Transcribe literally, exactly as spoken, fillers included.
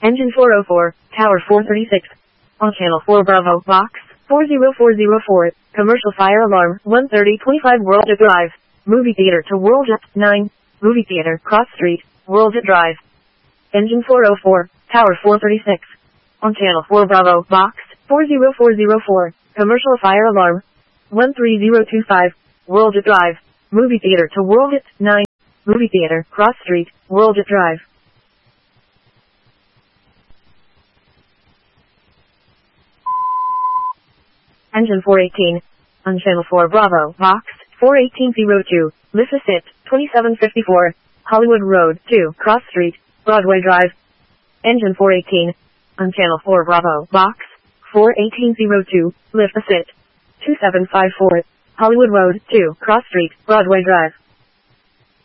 Engine four oh four, Tower four thirty-six. On Channel four Bravo, Box four oh four oh four, Commercial Fire Alarm, one thirty twenty-five World at Drive. Movie Theater to World at nine. Movie Theater, Cross Street, World at Drive. Engine four oh four, Tower four thirty-six. On Channel four Bravo, Box four oh four oh four, Commercial Fire Alarm, one three zero two five, World at Drive. Movie Theater to World at nine. Movie Theater, Cross Street, World at Drive. Engine four eighteen. On Channel four Bravo, Box four eighteen oh two, Lissa Sit, twenty-seven fifty-four, Hollywood Road, two, Cross Street, Broadway Drive. Engine four eighteen. On Channel four Bravo, Box four eighteen oh two, Lissa Sit, two seven five four, Hollywood Road, two, Cross Street, Broadway Drive.